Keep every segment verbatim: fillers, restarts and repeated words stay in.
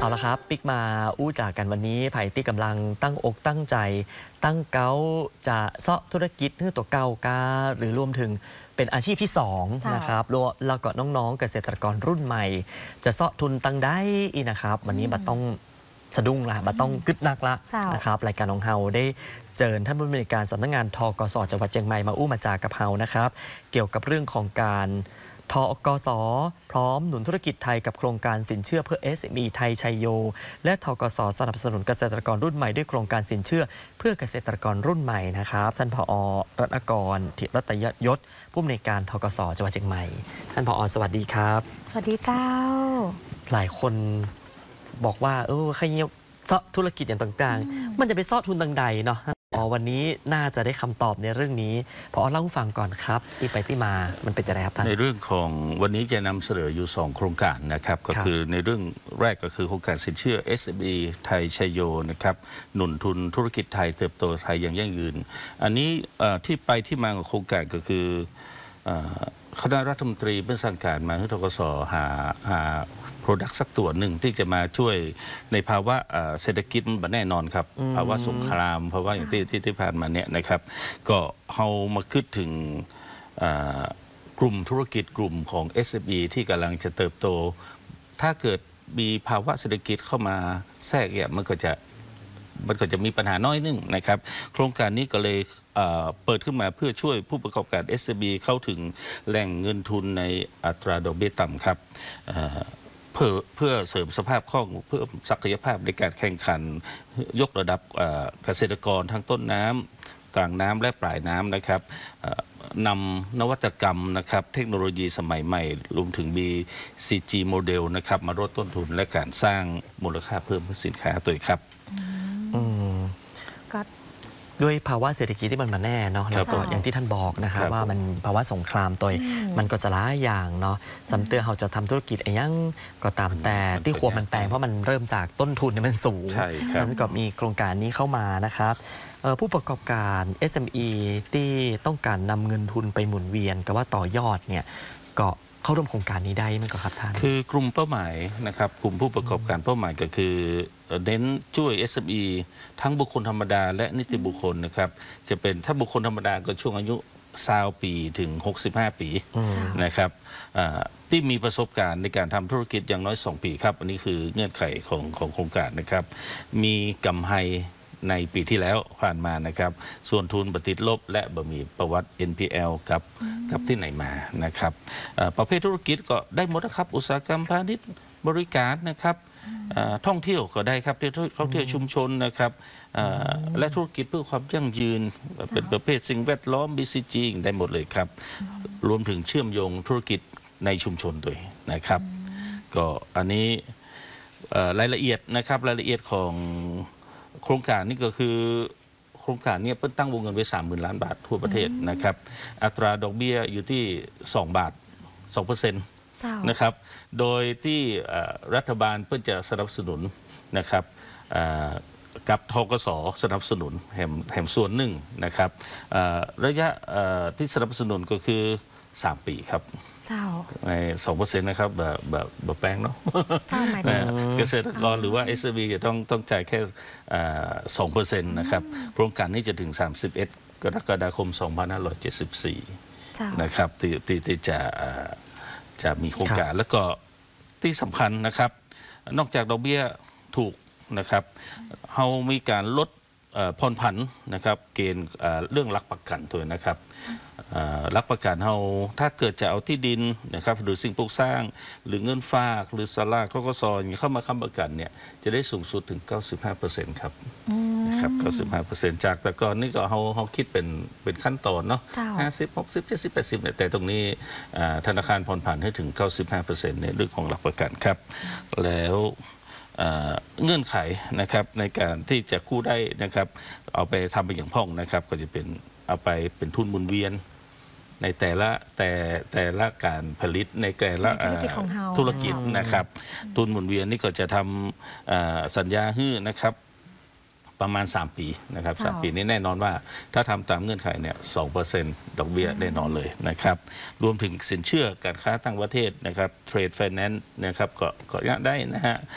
เอาละครับปิกมาอู้จากกันวันนี้ไผ่ที่กำลังตั้งอกตั้งใจตั้งเก้าจะเซาะธุรกิจเพื่อตัวเก่ากาหรือรวมถึงเป็นอาชีพที่สองนะครับแล้วก็น้องๆเกษตรกรรุ่นใหม่ จะเซาะทุนตั้งได้อีนะครับวันนี้บัตต้องสะดุ้งละบัตต้องกึดนักละนะครับรายการของเฮาได้เจิญท่านผู้อำนวยการสำนักงานทกสจังหวัดเชียงใหม่มาอู้มาจากกับเฮานะครับเกี่ยวกับเรื่องของการทกส.พร้อมหนุนธุรกิจไทยกับโครงการสินเชื่อเพื่อ เอส เอ็ม อี ไทยชัยโยและทกส.สนับสนุนเกษตรกรรุ่นใหม่ด้วยโครงการสินเชื่อเพื่อเกษตรกรรุ่นใหม่นะครับท่านผอ.รัตนกรธิรัตยยศผู้อำนวยการทกส.จังหวัดเชียงใหม่ท่านผอ.สวัสดีครับสวัสดีเจ้าหลายคนบอกว่าเออใครเงี้ยเซาะธุรกิจอย่างต่างๆมันจะไปเซาะทุนต่างใดเนาะอ๋อวันนี้น่าจะได้คำตอบในเรื่องนี้พอเล่าให้ฟังก่อนครับที่ไปที่มามันเป็นอะไรครับท่านในเรื่องของวันนี้จะนำเสนออยู่สองโครงการนะครับก็คือในเรื่องแรกก็คือโครงการสินเชื่อ เอส เอ็ม อี ไทยชัยโยนะครับหนุนทุนธุรกิจไทยเติบโตไทยอย่างยั่งยืนอันนี้ที่ไปที่มาของโครงการก็คือคณะรัฐมนตรีเพิ่งสั่งการมาให้ทกสหาหาโปรดักต์สักตัวหนึ่งที่จะมาช่วยในภาวะเศรษฐกิจมันแน่นอนครับภาวะสงครามภาวะอย่างที่ที่ที่ผ่านมาเนี่ยนะครับก็เอามาคิดถึงกลุ่มธุรกิจกลุ่มของ เอส เอ็ม อี ที่กำลังจะเติบโตถ้าเกิดมีภาวะเศรษฐกิจเข้ามาแทรกเนี่ยมันก็จะมันก็จะมีปัญหาน้อยนึงนะครับโครงการนี้ก็เลยเปิดขึ้นมาเพื่อช่วยผู้ประกอบการ เอส เอ็ม อี เข้าถึงแหล่งเงินทุนในอัตราดอกเบี้ยต่ำครับเพื่อเพื่อเสริมสภาพคล่องเพื่อศักยภาพในการแข่งขันยกระดับเกษตรกรทั้งต้นน้ำกลางน้ำและปลายน้ำนะครับนำนวัตกรรมนะครับเทคโนโลยีสมัยใหม่รวมถึงมี ซี จี โมเดลนะครับมาลดต้นทุนและการสร้างมูลค่าเพิ่มสินค้าตัวครับด้วยภาวะเศรษฐกิจที่มันมาแน่เนาะแล้วก็อย่างที่ท่านบอกนะครับว่ามันภาวะสงครามตัวมันก็จะหลายอย่างเนาะสำเตือนเราจะทำธุรกิจอะไรยังก็ตามแต่ที่ควรมันแปลงเพราะมันเริ่มจากต้นทุนเนี่ยมันสูงนั้นก็มีโครงการนี้เข้ามานะครับผู้ประกอบการ เอส เอ็ม อี ที่ต้องการนำเงินทุนไปหมุนเวียนกับว่าต่อยอดเนี่ยก็เข้าร่วมโครงการนี้ได้ไหมครับท่านคือกลุ่มเป้าหมายนะครับกลุ่มผู้ประกอบการเป้าหมายก็คือเน้นช่วย เอส เอ็ม อี ทั้งบุคคลธรรมดาและนิติบุคคลนะครับจะเป็นถ้าบุคคลธรรมดาก็ช่วงอายุสามปีถึงหกสิบห้าปีนะครับที่มีประสบการณ์ในการทำธุรกิจอย่างน้อยสองปีครับอันนี้คือเงื่อนไขของของโครงการนะครับมีกำไรในปีที่แล้วผ่านมานะครับส่วนทุนบัติดลบและบะหมี่ประวัติ เอ็น พี แอล กับกับที่ไหนมานะครับประเภทธุรกิจก็ได้หมดนะครับอุตสาหกรรมพาณิชย์บริการนะครับท่องเที่ยวก็ได้ครับท่องเที่ยวชุมชนนะครับและธุรกิจเพื่อความยั่งยืนเป็นประเภทสิ่งแวดล้อม บี ซี จี ได้หมดเลยครับรวมถึงเชื่อมโยงธุรกิจในชุมชนด้วยนะครับก็อันนี้รายละเอียดนะครับรายละเอียดของโครงการนี้ก็คือโครงการนี้เพิ่งตั้งวงเงินไว้สามหมื่นล้านบาททั่วประเทศนะครับอัตราดอกเบี้ยอยู่ที่สองบาทสองเปอร์เซ็นต์นะครับโดยที่รัฐบาลเพื่อจะสนับสนุนนะครับกับทกสสนับสนุนแห่งแห่งส่วนหนึ่งนะครับระยะที่สนับสนุนก็คือสามปีครับในสองเปอร์เซ็นต์นะครับแบบแบบแบบแป้งเนาะเกษตรกรหรือว่า เอส เอ็ม อี จะต้องต้องจ่ายแค่สองเปอร์เซ็นต์นะครับโครงการนี้จะถึงสามสิบเอ็ดกรกฎาคมสองพันห้าร้อยเจ็ดสิบสี่นะครับที่ที่ที่จะจะมีโครงการแล้วก็ที่สำคัญนะครับนอกจากดอกเบี้ยถูกนะครับเรามีการลดผ่อนผันนะครับเกณฑ์เรื่องหลักประกันตัวนะครับหลักประกันเราถ้าเกิดจะเอาที่ดินนะครับหรือสิ่งปลูกสร้างหรือเงินฝากหรือสลากทกสเข้ามาค้ำประกันเนี่ยจะได้สูงสุดถึง เก้าสิบห้าเปอร์เซ็นต์ ครับนะครับ เก้าสิบห้าเปอร์เซ็นต์ จากแต่ก่อนนี่ก็เราเราคิดเป็นเป็นขั้นตอนเนาะห้าสิบ หกสิบ เจ็ดสิบ แปดสิบแต่ตรงนี้ธนาคารผ่อนผันให้ถึง เก้าสิบห้าเปอร์เซ็นต์ ในเรื่องของหลักประกันครับแล้วเงื่อนไขนะครับในการที่จะกู้ได้นะครับเอาไปทำเป็นอย่างพ่องนะครับก็จะเป็นเอาไปเป็นทุนหมุนเวียนในแต่ละแต่แต่ละการผลิตในแต่ละธุรกิจนะครับทุนหมุนเวียนนี่ก็จะทำสัญญาฮื้อนะครับประมาณสามปีนะครับสามปีนี้แน่นอนว่าถ้าทำตามเงื่อนไขเนี่ยสองเปอร์เซ็นต์ดอกเบี้ยแน่นอนเลยนะครับรวมถึงสินเชื่อการค้าต่างประเทศนะครับเทรดไฟแนนซ์นะครับก็ก็ได้นะฮะ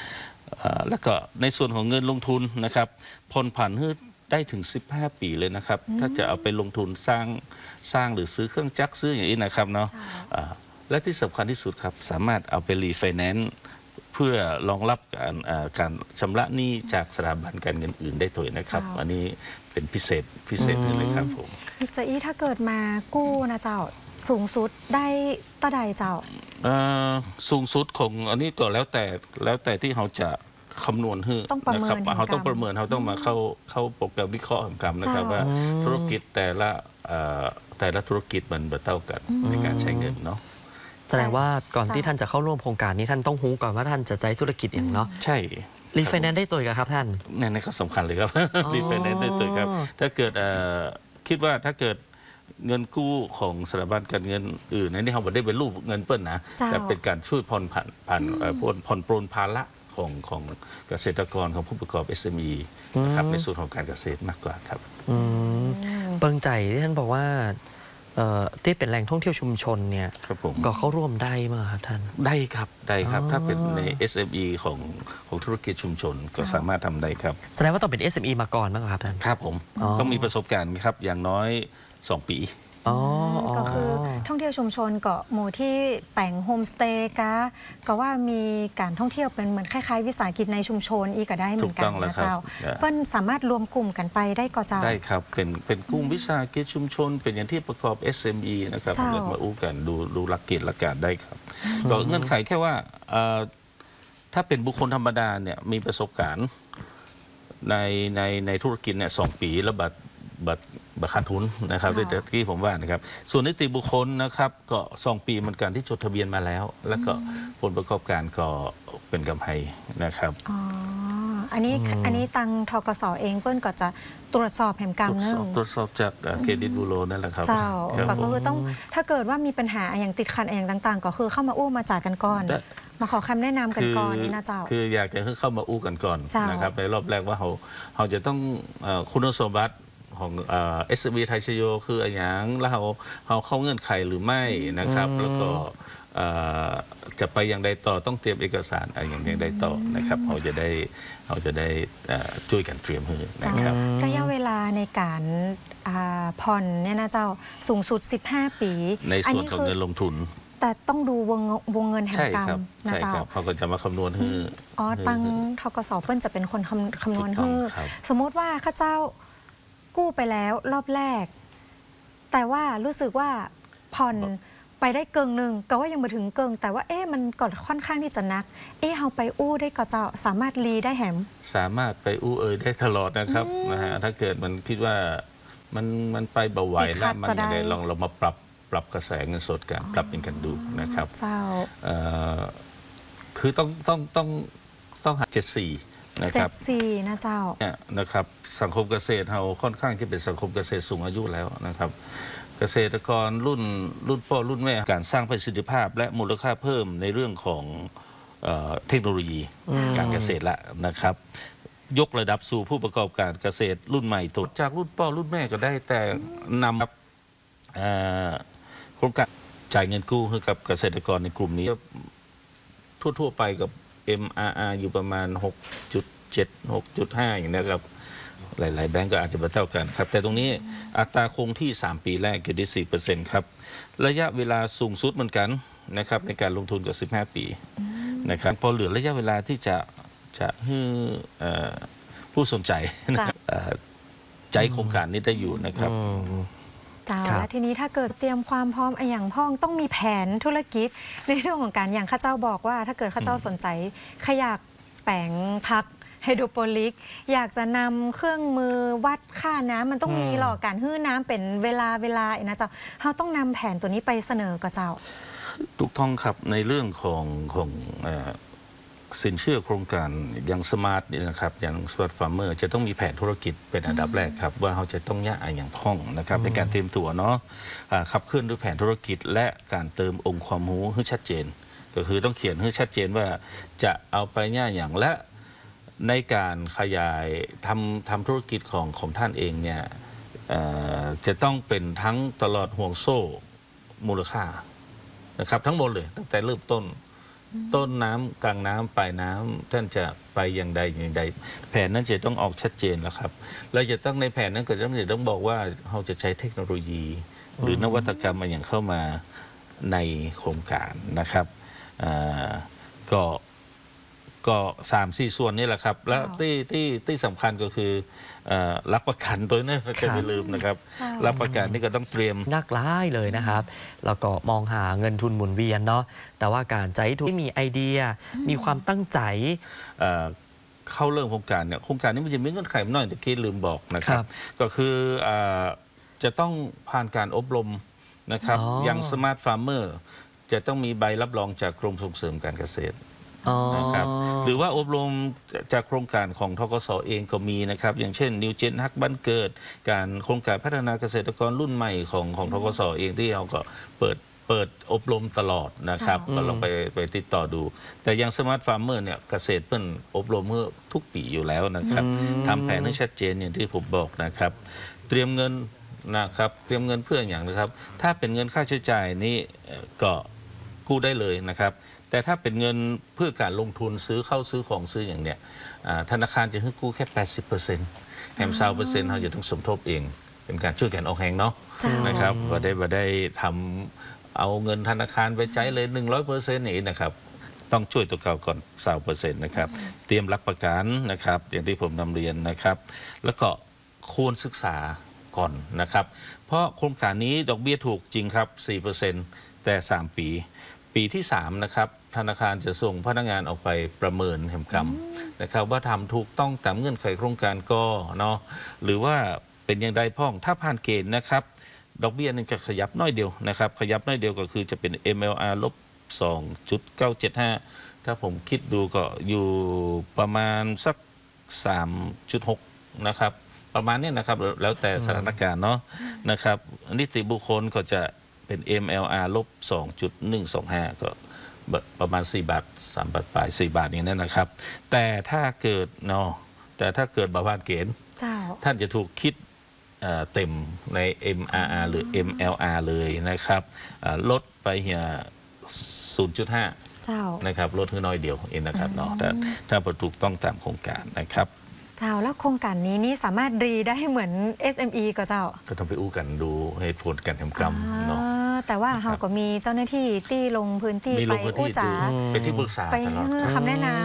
เอ่อแล้วก็ในส่วนของเงินลงทุนนะครับผ่อนผันให้ได้ถึงสิบห้าปีเลยนะครับ ถ้าจะเอาไปลงทุนสร้างสร้างหรือซื้อเครื่องจักรซื้ออย่างนี้นะครับเนาะอ่าและที่สำคัญที่สุดครับสามารถเอาไปรีไฟแนนซ์เพื่อรองรับการอ่าการชำระหนี้จากสถาบันการเงินอื่นได้ตัวนะครับ อันนี้เป็นพิเศษพิเศษเลยครับผมพี่จะอี้ถ้าเกิดมากู้นะเจ้าสูงสุดได้ตะใดเจ้าเอ่อสูงสุดของอันนี้ก็แล้วแต่แล้วแต่ที่เขาจะคำนวณให้ต้องประเมินนะครับแห่งกรรมเขาต้องประเมินเขาต้องมาเข้าเข้าโปรแกรมวิเคราะห์แห่งกรรมนะครับเจ้าว่าธุรกิจแต่ละเอ่อแต่ละธุรกิจมันไม่เท่ากันในการใช้เงินเนาะแสดงว่าก่อนจ้ะที่ท่านจะเข้าร่วมโครงการนี้ท่านต้องรู้ก่อนว่าท่านจะใจธุรกิจอย่างเนาะใช่รีไฟแนนซ์ได้ตัวอีกครับท่านนั่นนะครับสำคัญเลยครับอ๋อรีไฟแนนซ์ได้ตัวครับ ถ้าเกิดเอ่อคิดว่าถ้าเกิดเงินกู้ของสถาบันการเงินอื่นอันนี้เขาไม่ได้เป็นรูปเงินเปิ้ลนะเจ้าแต่เป็นการช่วยผ่อนผันผ่านเอ่อผ่อนผ่อนปรนภาระของของเกษตรกรของผู้ประกอบ เอส เอ็ม อี นะครับในส่วนของการเกษตรมากกว่าครับอืมเปิงใจที่ท่านบอกว่าเอ่อที่เป็นแหล่งท่องเที่ยวชุมชนเนี่ยครับผมก็เข้าร่วมได้มั้งครับท่านได้ครับได้ครับอ๋อถ้าเป็นใน เอส เอ็ม อี ของของธุรกิจชุมชนก็สามารถทำได้ครับแสดงว่าต้องเป็น เอส เอ็ม อี มาก่อนมั้งครับท่านครับผมอ๋อต้องมีประสบการณ์ครับอย่างน้อยสองปีอ๋อก็คือท่องเที่ยวชุมชนเกาะหมู่ที่แต่งโฮมสเตย์กะก็ว่ามีการท่องเที่ยวเป็นเหมือนคล้ายๆ วิสาหกิจในชุมชนอีกก็ได้เหมือนกัถูกต้นองแล้วนะครับ เจ้าอ่าเปิ้นสามารถรวมกลุ่มกันไปได้ก็เจ้าได้ครับเป็นเป็นกลุ่มวิสาหกิจชุมชน เป็นอย่างที่ประกอบ เอส เอ็ม อี นะครับเจ้าเกิดมาอู้กันดูดูหลักเกณฑ์หลักการได้ครับก็เงื่อนไขแค่ว่าเอ่อถ้าเป็นบุคคลธรรมดาเนี่ยมีประสบการณ์ในในในธุรกิจเนี่ยสองปีแล้วบัตรบัตรบัตรขาดทุนนะครับเจ้าที่ที่ผมว่านะครับส่วนนิติบุคคลนะครับก็สองปีเหมือนกันที่จดทะเบียนมาแล้ว แล้วก็ผลประกอบการก็เป็นกำไรนะครับอ๋ออันนี้อันนี้ตังทกสเองเปิ้ลก็จะตรวจสอบแห่งกรรตมรวจเนื่สออบงตรวจสอบจากเอ่อเครดิตบูโรนั่นแหละครับเจ้าครับก็ผมคือต้องถ้าเกิดว่ามีปัญหาอย่างติดขัดอย่างต่างๆ ก็คือเข้ามาอู้มาจ่ายกันก่อนได้มาขอคำแนะนำกันก่อนนี่นะเจ้าคืออยากจะให้เข้ามาอู้กันก่อนเจ้านนะครับในรอบแรกว่าเขาเขาจะต้องเอ่อคุณสมบัติของเอ่อ เอส เอ็ม อี ไทยชโยคืออะไรอย่างแล้วเขาเขาเข้าเงื่อนไขหรือไม่นะครับอืมแล้วก็เอ่อจะไปอย่างใดต่อต้องเตรียมเอกสารอะไรอย่างอย่างใดต่อนะครับเขาจะได้เขาจะได้เอ่อช่วยกันเตรียมมือนะครับระยะเวลาในการอ่าผ่อนเนี่ยนะเจ้าสูงสุด สิบห้า ปีในส่วนของคืเงินลงทุนแต่ต้องดูวงวงเงินแห่งใช่กรรครัมบนะใช่เจ้าครับเขาก็จะมาคำนวณให้อ๋อให้ตังทกสเปิ้ลจะเป็นคนคำคำนวณถูกต้ให้องครับสมมติว่าข้าเจ้ากู้ไปแล้วรอบแรก แต่ว่ารู้สึกว่าผ่อนไปได้เกิงหนึ่งก็ว่ายังมาถึงเกิง แต่ว่าเอ๊ะมันก็ค่อนข้างที่จะนัก เอ๊ะเอาไปอู้ได้ก็เจ้าสามารถรีได้แหมสามารถไปอู้เอ่ยได้ตลอดนะครับนะฮะถ้าเกิดมันคิดว่ามันมันไปเบาไหวติดขัแล้วดมันจะได้ยังไงลองเรามาปรับปรับกระแสเงินสดกันปรับเป็นกันดูนะครับเจ้าเอ่อคือต้องต้องต้องต้องหาเจ็ดสี่นะคเจ็รับดสี่นะเจ้าเนี่ยนะครับสังคมเกษตรเราค่อนข้างที่เป็นสังคมเกษตรสูงอายุแล้วนะครับ เกษตรกรรุ่นรุ่นพ่อรุ่นแม่การสร้างประสิทธิภาพและมูลค่าเพิ่มในเรื่องของเอ่อเทคโนโลยีอืมการเกษตรละนะครับ ยกระดับสู่ผู้ประกอบการเกษตรรุ่นใหม่ตดจากรุ่นพ่อรุ่นแม่ก็ได้แต่นำเอ่อโครงการจ่ายเงินกู้ให้กับเกษตรกรในกลุ่มนี้ ทั่ว ๆ ไปกับ เอ็ม อาร์ อาร์ อยู่ประมาณ หกจุดเจ็ด หกจุดห้า อย่างนี้ครับ หลาย ๆ แบงก์ก็อาจจะไม่เท่ากันครับ แต่ตรงนี้อัตราคงที่ สาม ปีแรกอยู่ที่ สี่เปอร์เซ็นต์ ครับ ระยะเวลาสูงสุดเหมือนกันนะครับในการลงทุนกับ สิบห้า ปีนะครับพอเหลือระยะเวลาที่จะจะให้เอ่อผู้สนใจนะครับเอ่อใจโครงการนี้ได้อยู่นะครับอืมเจ้าครับและทีนี้ถ้าเกิดเตรียมความพร้อมอะอย่างพ่องต้องมีแผนธุรกิจในเรื่องของการอย่างข้าเจ้าบอกว่า ถ้าเกิดข้าเจ้าสนใจขยากแปลงพักไฮโดรโปนิกอยากจะนำเครื่องมือวัดค่าน้ำมันต้องมีอืมหรอกการฮื้อน้ำเป็นเวลาเวลาเองนะเจ้าเขาต้องนำแผนตัวนี้ไปเสนอกับเจ้าถูกต้องครับในเรื่องของของเอ่อสินเชื่อโครงการอย่างสมาร์ทนี่นะครับอย่างสมาร์ทฟาร์มเมอร์จะต้องมีแผนธุรกิจเป็นอันดับแรกครับ ว่าเขาจะต้องย่าอะไรอย่างพ้องนะครับในการเตรียมตัวเนาะอ่าขับเคลื่อนด้วยแผนธุรกิจ และการเติมองค์ความรู้ให้ชัดเจน ก็คือต้องเขียนให้ชัดเจนว่าจะเอาไปย่าอย่างและในการขยายทำทำธุรกิจของของท่านเองเนี่ยเอ่อจะต้องเป็นทั้งตลอดห่วงโซ่มูลค่า นะครับทั้งหมดเลยตั้งแต่เริ่มต้นต้นน้ำกลางน้ำปลายน้ำท่านจะไปอย่างใดอย่างใด แผนนั้นจะต้องออกชัดเจนแล้วครับเราจะต้องในแผนนั้นก็ต้องจะต้องบอกว่าเราจะใช้เทคโนโลยี หรือนวัตกรรมมาอย่างเข้ามาในโครงการนะครับอ่าก็ก็สามสี่ส่วนนี่แหละครับ และที่ที่ที่สำคัญก็คือเอ่อรับประกันตัวนี้จะไม่ลืมนะครับค่ะรับประกันนี่ก็ต้องเตรียมนักร้ายเลยนะครับ แล้วก็มองหาเงินทุนหมุนเวียนเนาะแต่ว่าการใจทุนที่มีไอเดีย มีความตั้งใจเอ่อเข้าเรื่องโครงการเนี่ยโครงการนี้มันจะมีเงื่อนไขน้อยตะกี้ลืมบอกนะครับครับก็คือเอ่อจะต้องผ่านการอบรมนะครับอ๋ออยังสมาร์ทฟาร์มเมอร์จะต้องมีใบรับรองจากกรมส่งเสริมการเกษตรอ๋อนะครับหรือว่าอบรมจากโครงการของทกสเองก็มีนะครับ อย่างเช่นนิวเจนฮักบ้านเกิด การโครงการพัฒนาเกษตรกรรุ่นใหม่ของของทกสเองที่เราก็เปิดเปิดอบรมตลอดนะครับค่ะก็ลองไปไปติดต่อดู แต่อยังสมาร์ทฟาร์มเมอร์เนี่ยเกษตรเพิ่นอบรมเมื่อทุกปีอยู่แล้วนะครับอืมทำแผนให้ชัดเจนอย่างที่ผมบอกนะครับ เตรียมเงินนะครับเตรียมเงินเพื่ออย่างนะครับ ถ้าเป็นเงินค่าใช้จ่ายนี้เอ่อก็กู้ได้เลยนะครับ แต่ถ้าเป็นเงินเพื่อการลงทุนซื้อเข้าซื้อของซื้ออย่างเนี้ยอ่าธนาคารจะให้กู้แค่ แปดสิบเปอร์เซ็นต์ แฮมซาวเปอร์เซ็นต์เราจะต้องสมทบเอง เป็นการช่วยกันออกแหงเนาะเจ้านนะครับว่าได้ว่าได้ทำเอาเงินธนาคารไปใช้เลย หนึ่งร้อยเปอร์เซ็นต์ นี่นะครับ ต้องช่วยตัวเก่าก่อนสามเปอร์เซ็นต์นะครับ เตรียมรับประกันนะครับ อย่างที่ผมนำเรียนนะครับ แล้วก็ควรศึกษาก่อนนะครับ เพราะโครงการนี้ดอกเบี้ยถูกจริงครับ สี่เปอร์เซ็นต์ แต่ สาม ปี ปีที่ สาม นะครับ ธนาคารจะส่งพนักงานออกไปประเมินแห่งกรรมนะครับ ว่าทำถูกต้องตามเงื่อนไขโครงการก็เนาะหรือว่าเป็นอย่างไรพ่องถ้าผ่านเกณฑ์นะครับ ดอกเบี้ยนึงจะขยับน้อยเดียวนะครับ ขยับน้อยเดียวก็คือจะเป็น เอ็ม แอล อาร์ ลบ สองจุดเก้าเจ็ดห้า ถ้าผมคิดดูก็อยู่ประมาณสัก สามจุดหก นะครับ ประมาณนี้นะครับ แล้วแต่สถานการณ์เนาะนะครับ นิติบุคคลก็จะเป็น เอ็ม แอล อาร์ ลบ สองจุดหนึ่งสองห้า ก็ประมาณ สี่ บาท สาม บาทปลาย สี่ บาทอย่างนั้นนะครับ แต่ถ้าเกิดเนาะแต่ถ้าเกิดบาบานเกณฑ์เจ้าท่านจะถูกคิดเอ่อเต็มใน เอ็ม อาร์ อาร์ หรือ เอ็ม แอล อาร์ เลยนะครับเอ่อลดไปเหีย ศูนย์จุดห้าเจ้านะครับลดให้น้อยเดียวเองนะครับเนาะถ้าถ้าถูกต้องตามโครงการนะครับเจ้าแล้วโครงการนี้นี่สามารถรีได้เหมือน เอส เอ็ม อี ก็เจ้าก็ต้องไปอู้กันดูเหตุผลการทำกรรมเนาะอ่าแต่ว่านะครับเราก็มีเจ้าหน้าที่ที่ลงพื้นที่มีไปลงพื้นอู้ที่จ๋าดูเป็นที่ปรึกษาไปตลอดให้คำแนะนำ